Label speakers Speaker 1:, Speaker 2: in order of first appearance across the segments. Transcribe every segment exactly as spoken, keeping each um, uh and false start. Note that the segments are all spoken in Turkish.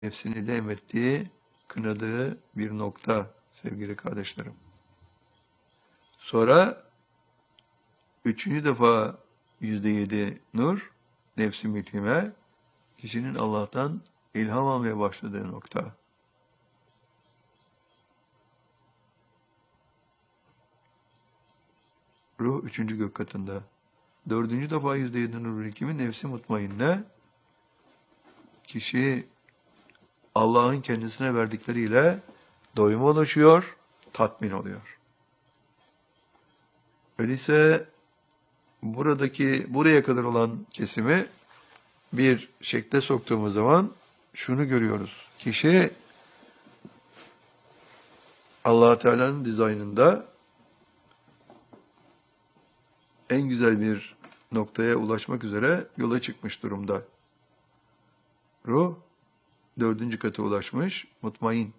Speaker 1: nefsini lehmettiği, kınadığı bir nokta sevgili kardeşlerim. Sonra üçüncü defa yüzde yedi nur, nefsi mülhime, kişinin Allah'tan ilham almaya başladığı nokta. Ruh üçüncü gök katında. Dördüncü defa yüzde yedi nur birikimi nefsi mutmainne, kişi Allah'ın kendisine verdikleriyle doyuma ulaşıyor, tatmin oluyor. Öyleyse buradaki, buraya kadar olan kesimi bir şekle soktuğumuz zaman şunu görüyoruz. Kişi Allah Teala'nın dizaynında en güzel bir noktaya ulaşmak üzere yola çıkmış durumda. Ruh dördüncü kata ulaşmış, mutmain.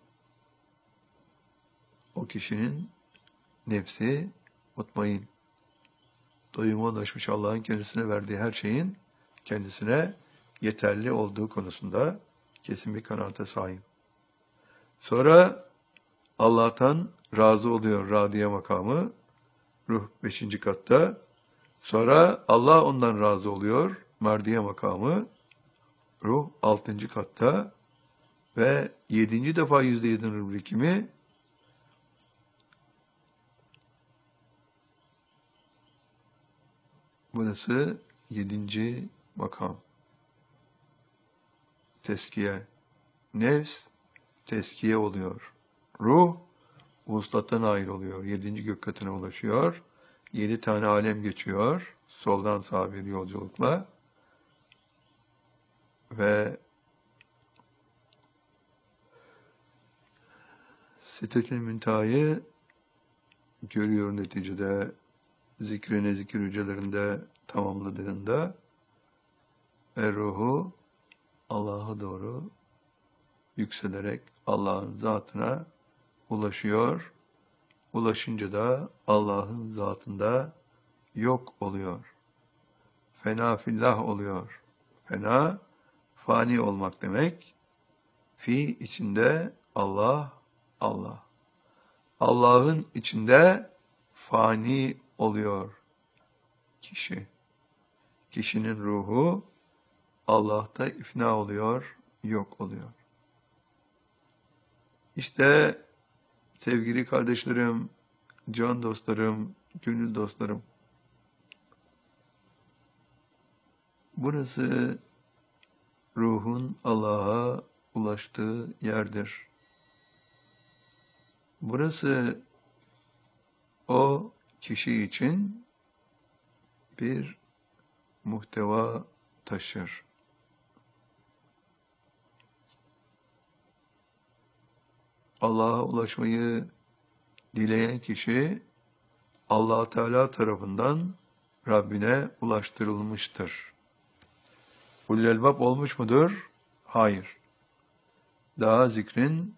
Speaker 1: O kişinin nefsi mutmain. Doyuma ulaşmış, Allah'ın kendisine verdiği her şeyin kendisine yeterli olduğu konusunda kesin bir kanaate sahip. Sonra Allah'tan razı oluyor, radiye makamı, ruh beşinci katta. Sonra Allah ondan razı oluyor, merdiye makamı, ruh altıncı katta. Ve yedinci defa yüzde yedi nur birikimi, burası yedinci makam. Teskiye. Nefs teskiye oluyor. Ruh vuslattan ayrı oluyor. Yedinci gök katına ulaşıyor. Yedi tane alem geçiyor. Soldan sağa bir yolculukla. Ve Sitet-i Münteha'yı görüyor neticede, zikrini zikir hücrelerinde tamamladığında ve ruhu Allah'a doğru yükselerek Allah'ın zatına ulaşıyor. Ulaşınca da Allah'ın zatında yok oluyor. Fena fillah oluyor. Fena, fani olmak demek. Fi içinde Allah, Allah. Allah'ın içinde fani oluyor kişi. Kişinin ruhu Allah'ta ifna oluyor, yok oluyor. İşte sevgili kardeşlerim, can dostlarım, gönül dostlarım, burası ruhun Allah'a ulaştığı yerdir. Burası o kişi için bir muhteva taşır. Allah'a ulaşmayı dileyen kişi Allah Teala tarafından Rabbine ulaştırılmıştır. Ulul elbab olmuş mudur? Hayır. Daha zikrin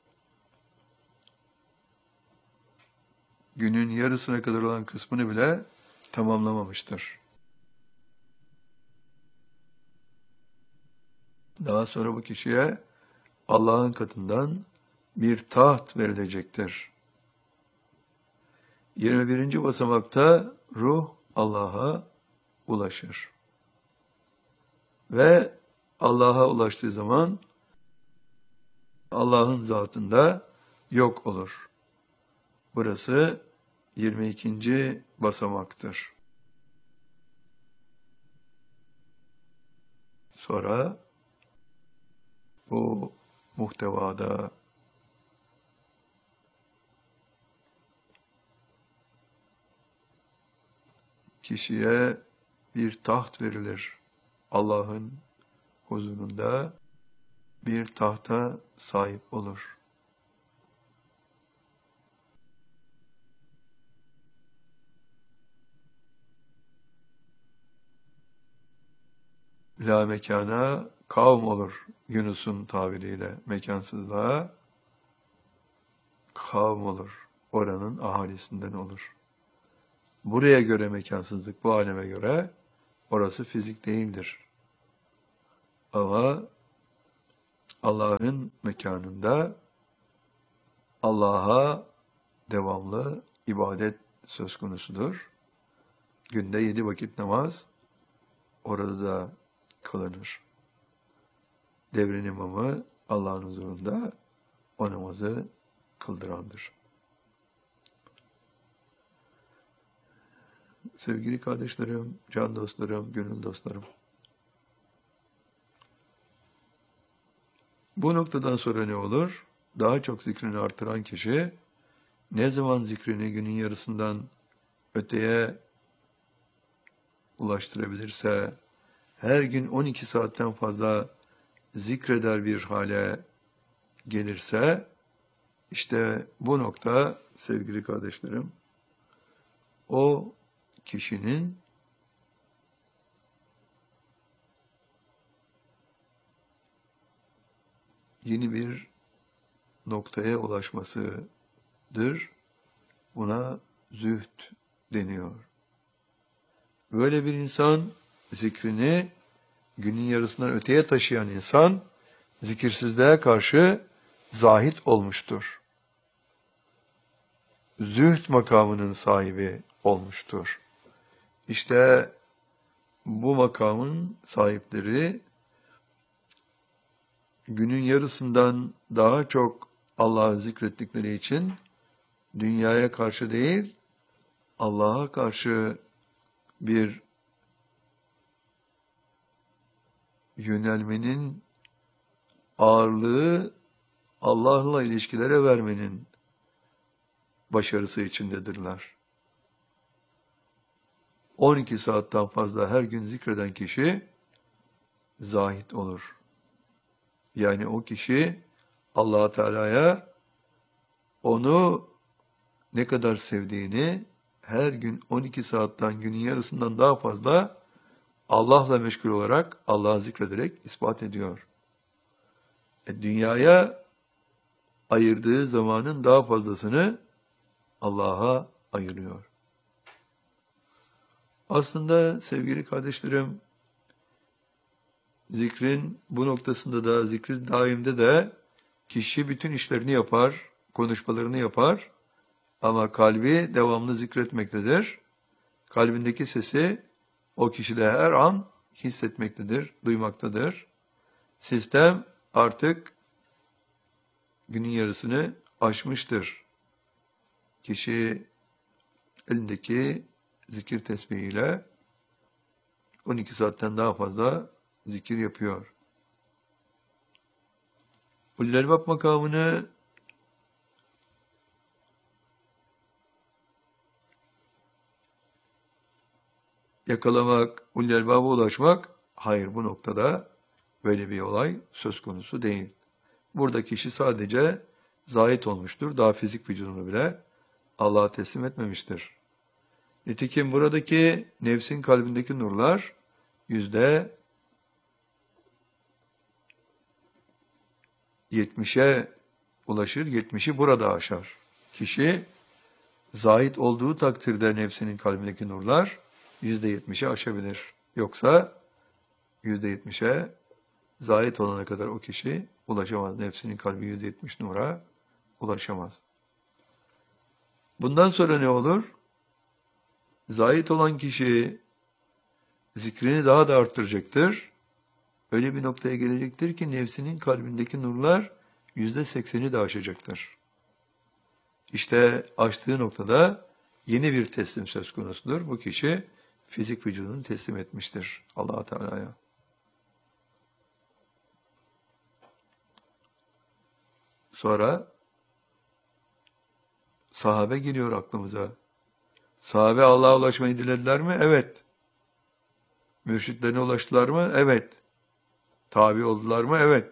Speaker 1: günün yarısına kadar olan kısmını bile tamamlamamıştır. Daha sonra bu kişiye Allah'ın katından bir taht verilecektir. yirmi birinci basamakta ruh Allah'a ulaşır. Ve Allah'a ulaştığı zaman Allah'ın zatında yok olur. Burası yirmi ikinci basamaktır. Sonra bu muhtevada kişiye bir taht verilir. Allah'ın huzurunda bir tahta sahip olur. La mekana kavm olur Yunus'un tabiriyle, mekansızlığa kavm olur. Oranın ahalisinden olur. Buraya göre mekansızlık, bu aleme göre orası fizik değildir. Ama Allah'ın mekanında Allah'a devamlı ibadet söz konusudur. Günde yedi vakit namaz orada da kılınır. Devrin imamı Allah'ın huzurunda o namazı kıldırandır. Sevgili kardeşlerim, can dostlarım, gönül dostlarım. Bu noktadan sonra ne olur? Daha çok zikrini artıran kişi ne zaman zikrini günün yarısından öteye ulaştırabilirse, her gün on iki saatten fazla zikreder bir hale gelirse, işte bu nokta sevgili kardeşlerim, o kişinin yeni bir noktaya ulaşmasıdır. Buna zühd deniyor. Böyle bir insan zikrini günün yarısından öteye taşıyan insan zikirsizliğe karşı zahit olmuştur. Zühd makamının sahibi olmuştur. İşte bu makamın sahipleri günün yarısından daha çok Allah'ı zikrettikleri için dünyaya karşı değil, Allah'a karşı bir yönelmenin ağırlığı Allah'la ilişkilere vermenin başarısı içindedirler. on iki saatten fazla her gün zikreden kişi zahit olur. Yani o kişi Allah Teala'ya onu ne kadar sevdiğini her gün on iki saatten günün yarısından daha fazla Allah'la meşgul olarak, Allah'ı zikrederek ispat ediyor. E, dünyaya ayırdığı zamanın daha fazlasını Allah'a ayırıyor. Aslında sevgili kardeşlerim, zikrin bu noktasında da, zikrin daimde de kişi bütün işlerini yapar, konuşmalarını yapar ama kalbi devamlı zikretmektedir. Kalbindeki sesi o kişide her an hissetmektedir, duymaktadır. Sistem artık günün yarısını aşmıştır. Kişi elindeki zikir tesbihiyle on iki saatten daha fazla zikir yapıyor. Ulul-Elbab makamını yakalamak, Ulul-Elbab'a ulaşmak, hayır bu noktada böyle bir olay söz konusu değil. Burada kişi sadece zahit olmuştur. Daha fizik vücudunu bile Allah'a teslim etmemiştir. Nitekim buradaki nefsin kalbindeki nurlar yüzde yetmişe ulaşır, yetmişi burada aşar. Kişi zahit olduğu takdirde nefsinin kalbindeki nurlar yüzde yetmişe aşabilir. Yoksa yüzde yetmişe zahit olana kadar o kişi ulaşamaz. Nefsinin kalbi yüzde yetmiş nura ulaşamaz. Bundan sonra ne olur? Zahit olan kişi zikrini daha da arttıracaktır. Öyle bir noktaya gelecektir ki nefsinin kalbindeki nurlar yüzde sekseni de aşacaktır. İşte aştığı noktada yeni bir teslim söz konusudur. Bu kişi fizik vücudunu teslim etmiştir Allah Teala'ya. Sonra sahabe geliyor aklımıza. Sahabe Allah'a ulaşmayı dilediler mi? Evet. Mürşitlerine ulaştılar mı? Evet. Tabi oldular mı? Evet.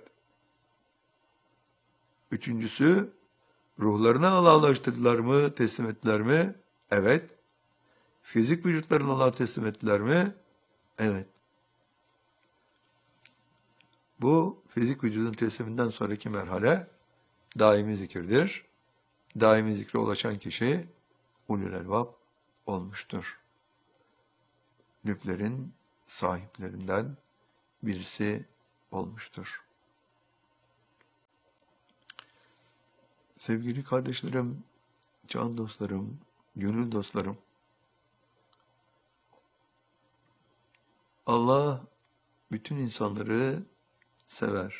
Speaker 1: Üçüncüsü, ruhlarını Allah'a ulaştırdılar mı? Teslim ettiler mi? Evet. Fizik vücutlarını Allah'a teslim ettiler mi? Evet. Bu fizik vücudun tesliminden sonraki merhale daimi zikirdir. Daimi zikre ulaşan kişi Ulul-Elbab olmuştur. Lüblerin sahiplerinden birisi olmuştur. Sevgili kardeşlerim, can dostlarım, gönül dostlarım, Allah bütün insanları sever.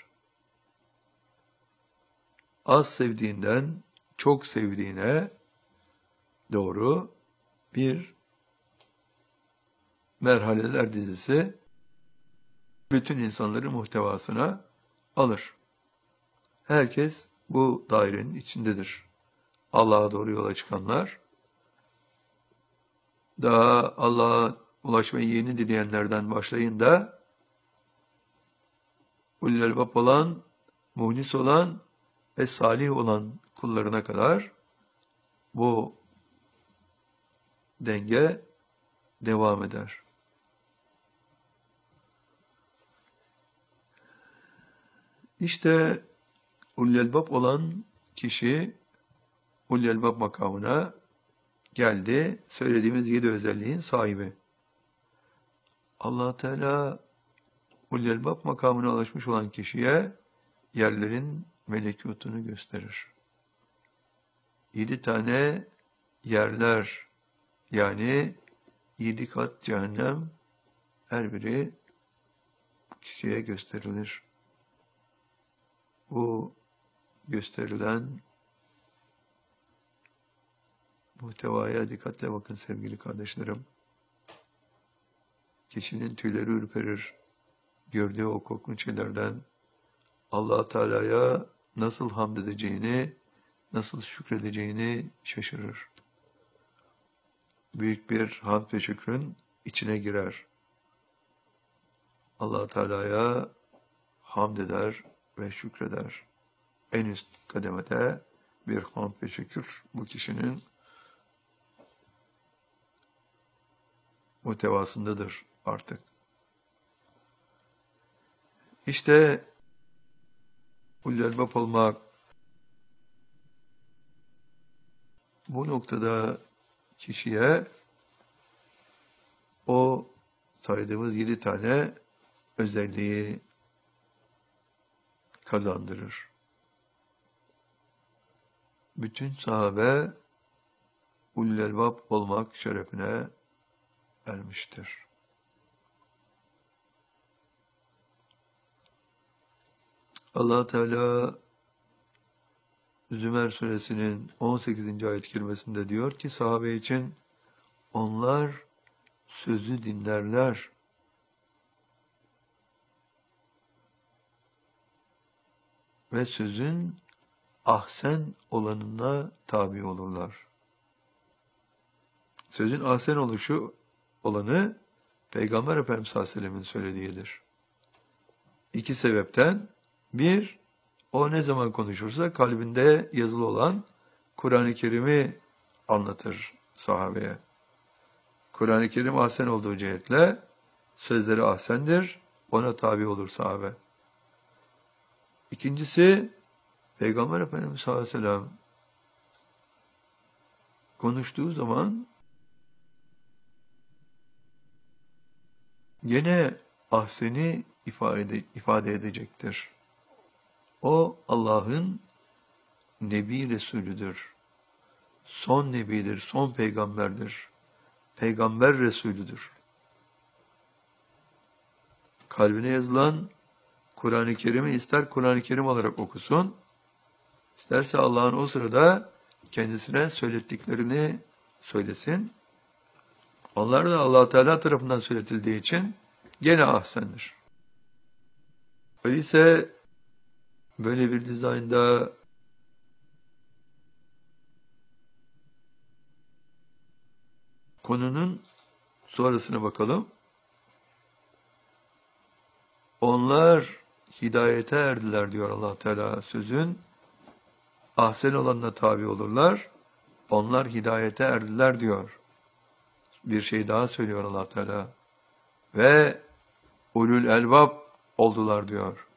Speaker 1: Az sevdiğinden çok sevdiğine doğru bir merhaleler dizisi bütün insanları muhtevasına alır. Herkes bu dairenin içindedir. Allah'a doğru yola çıkanlar, daha Allah'a ulaşmayı yeni dileyenlerden başlayın da ulul elbab olan, muhlis olan ve salih olan kullarına kadar bu denge devam eder. İşte ulul elbab olan kişi ulul elbab makamına geldi. Söylediğimiz yedi özelliğin sahibi. Allah Teala ulul elbab makamına ulaşmış olan kişiye yerlerin melekutunu gösterir. Yedi tane yerler, yani yedi kat cehennem, her biri bu kişiye gösterilir. Bu gösterilen muhtevaya dikkatle bakın sevgili kardeşlerim. Kişinin tüyleri ürperir. Gördüğü o korkunç şeylerden Allah Teala'ya nasıl hamd edeceğini, nasıl şükredeceğini şaşırır. Büyük bir hamd ve şükrün içine girer. Allah Teala'ya hamd eder ve şükreder. En üst kademede bir hamd ve şükür bu kişinin muhtevasındadır artık. İşte ulul elbab olmak, bu noktada kişiye o saydığımız yedi tane özelliği kazandırır. Bütün sahabe ulul elbab olmak şerefine ermiştir. Allah Teala Zümer suresinin on sekizinci ayet-i kerimesinde diyor ki sahabe için onlar sözü dinlerler. Ve sözün ahsen olanına tabi olurlar. Sözün ahsen oluşu olanı Peygamber Efendimiz sallallahu aleyhi ve sellem'in söylediğidir. İki sebepten: bir, o ne zaman konuşursa kalbinde yazılı olan Kur'an-ı Kerim'i anlatır sahabeye. Kur'an-ı Kerim ahsen olduğu cihetle sözleri ahsendir, ona tabi olur sahabe. İkincisi, Peygamber Efendimiz sallallahu aleyhi ve sellem konuştuğu zaman gene ahseni ifade, ifade edecektir. O Allah'ın Nebi Resulüdür. Son Nebidir, son peygamberdir. Peygamber Resulüdür. Kalbine yazılan Kur'an-ı Kerim'i ister Kur'an-ı Kerim olarak okusun, isterse Allah'ın o sırada kendisine söylettiklerini söylesin. Onlar da Allah Teala tarafından söyletildiği için gene ahsendir. Öyleyse böyle bir dizaynda konunun sonrasına bakalım. Onlar hidayete erdiler diyor Allah Teala. Sözün ahsen olanına tabi olurlar. Onlar hidayete erdiler diyor. Bir şey daha söylüyor Allah Teala. Ve ulul elbab oldular diyor.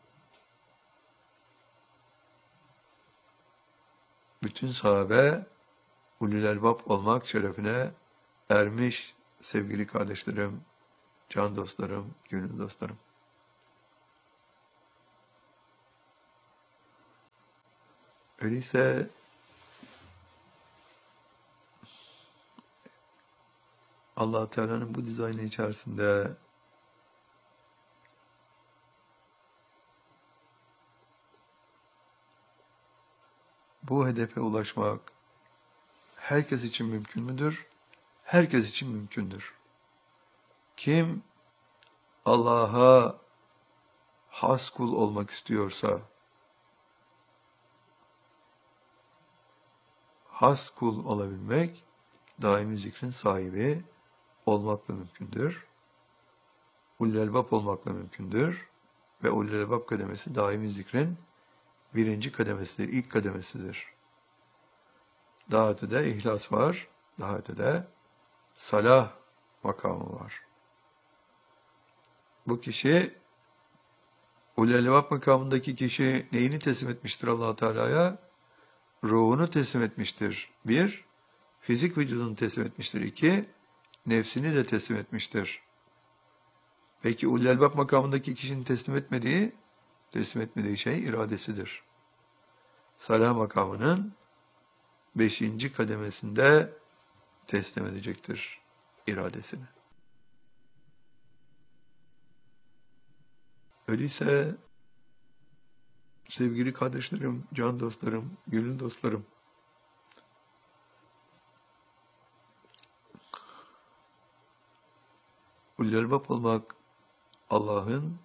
Speaker 1: Bütün sahabe ulul elbab olmak şerefine ermiş sevgili kardeşlerim, can dostlarım, gönül dostlarım. Öyleyse Allah Teala'nın bu dizaynı içerisinde bu hedefe ulaşmak herkes için mümkün müdür? Herkes için mümkündür. Kim Allah'a has kul olmak istiyorsa, has kul olabilmek, daimi zikrin sahibi olmakla mümkündür. Ulul-Elbab olmakla mümkündür. Ve Ulul-Elbab kademesi daimi zikrin birinci kademesidir, ilk kademesidir. Daha ötede ihlas var, daha ötede salah makamı var. Bu kişi, Ulul-Elbab makamındaki kişi neyini teslim etmiştir Allah Teala'ya? Ruhunu teslim etmiştir. Bir, fizik vücudunu teslim etmiştir. İki, nefsini de teslim etmiştir. Peki Ulul-Elbab makamındaki kişinin teslim etmediği, teslim etmediği şey iradesidir. Salah makamının beşinci kademesinde teslim edecektir iradesini. Öyleyse sevgili kardeşlerim, can dostlarım, gönül dostlarım, Ulul-Elbab olmak Allah'ın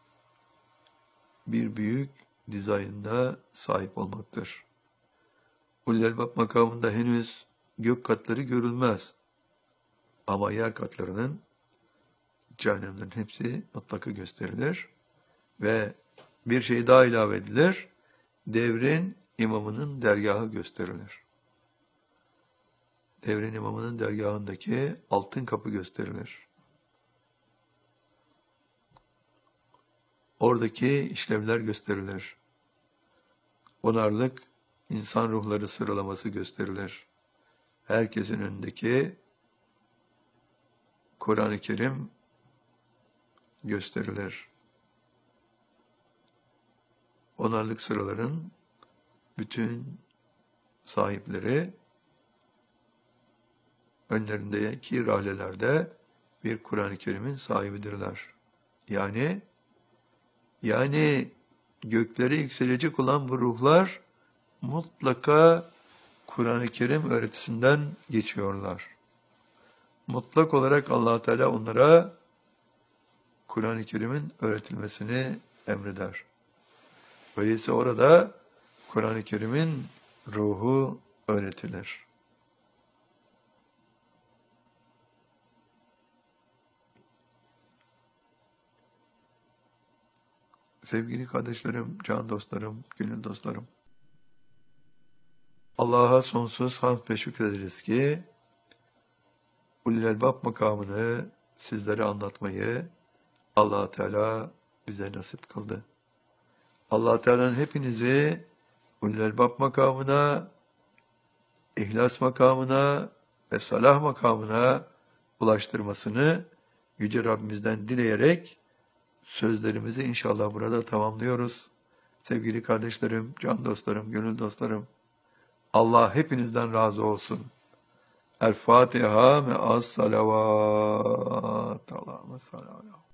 Speaker 1: bir büyük dizaynına sahip olmaktır. Ulul-Elbab makamında henüz gök katları görülmez. Ama yer katlarının, cehennemlerin hepsi mutlaka gösterilir. Ve bir şey daha ilave edilir. Devrin imamının dergahı gösterilir. Devrin imamının dergahındaki altın kapı gösterilir. Oradaki işlevler gösterilir. Onarlık insan ruhları sıralaması gösterilir. Herkesin önündeki Kur'an-ı Kerim gösterilir. Onarlık sıraların bütün sahipleri önlerindeki rahlelerde bir Kur'an-ı Kerim'in sahibidirler. Yani yani göklere yükselecek olan bu ruhlar mutlaka Kur'an-ı Kerim öğretisinden geçiyorlar. Mutlak olarak Allah Teala onlara Kur'an-ı Kerim'in öğretilmesini emreder. Öyleyse orada Kur'an-ı Kerim'in ruhu öğretilir. Sevgili kardeşlerim, can dostlarım, gönül dostlarım, Allah'a sonsuz hamd ve şükrederiz ki Ulul-Elbab makamını sizlere anlatmayı Allah Teala bize nasip kıldı. Allah Teala'nın hepinizi Ulul-Elbab makamına, ihlas makamına ve salah makamına ulaştırmasını Yüce Rabbimizden dileyerek sözlerimizi inşallah burada tamamlıyoruz. Sevgili kardeşlerim, can dostlarım, gönül dostlarım, Allah hepinizden razı olsun. El Fatiha me'as salavat. Allahümme sallallahu